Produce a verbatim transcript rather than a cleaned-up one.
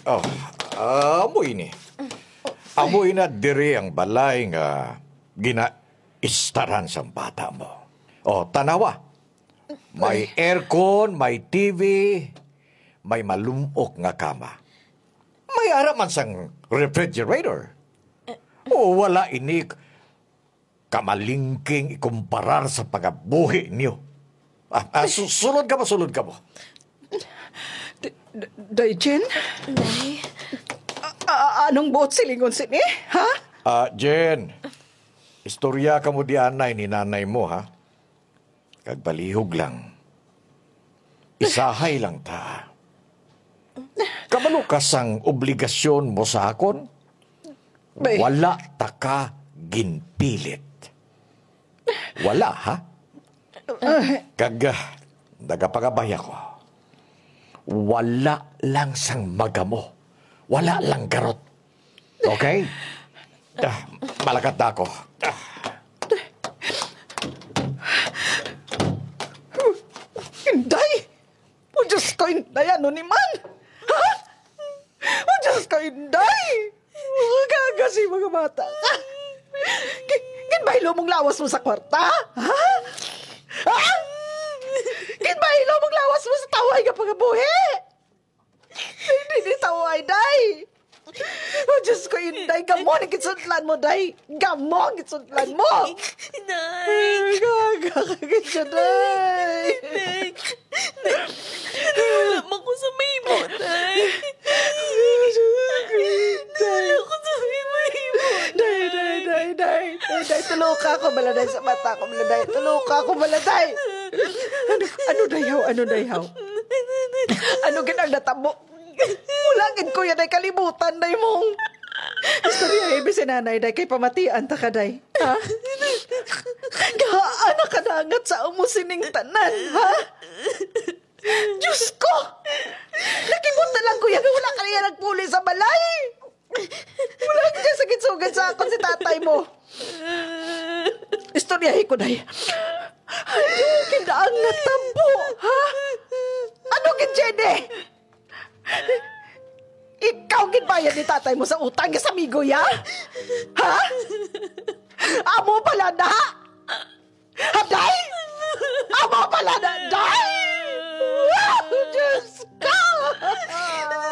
Oh, ah, amoy ni. Amoy na diri ang balay nga ginaistaran sa bata mo. Oh, tanawa. May aircon, may T V, may malumok nga kama. May araman sang refrigerator. O wala ini kamalingking ikumparar sa pagabuhi niyo. Ah, ah, su- sulod ka mo, sulod ka mo. Day, Jen? Nay, A- anong buot silingon sini? Ha? Ah, Jen, istorya ka mo di anay ni nanay mo, ha? Kagbalihog lang. Isahay lang ta. Kabalo ka sang obligasyon mo sa akon? Bay. Wala ta ka ginpilit. Wala, ha? Kaga, nagapagabaya ko. Wala lang sang magamo. Wala lang garot. Okay? Ah, malakat na ako. Ah. Inday! O Diyos ko, Inday, ano ni man? Ha? O Diyos ko, Inday! Magagasi mga bata ka. Kinbahilo mong lawas mo sa kwarta? Ha? Ha? Kinbahilo mong lawas mo sa taway ka pagabuhi? Hindi ni taway, Day! O Diyos ko, Inday, gamo na kitsudlan mo, Day! Gamo kitsudlan mo! Nay, Gagakagit siya, Day! Nay, Nay, wala mo ko sa may mo, Nay. Wala ko sa may mo, Day, day, day, day. Day, day, tuluka ko baladay sa mata ko, baladay. Tuluka ko baladay. Ano, ano dayaw, ano dayaw? Ano ginang natamo? Ulangin ko yan ay kalimutan, day mong. Istorya, ibig si nanay, day, kay pamatian ta ka, day. Ha? Gaana ka nangat sa umusining tanan, ha? Diyos ko! Nakibot na lang, kuya, wala ka niya nagpuli sa balay. Wala niya sakit-sugat sa akon si tatay mo. Istoryahin ko, day. Ano kinaang natambo, ha? Ano kinjene? Ikaw ginbayad ni tatay mo sa utang sa amigo, ya? Ha? Amo pala na? Ha, day? Amo pala na, day? Wow, Diyos ko!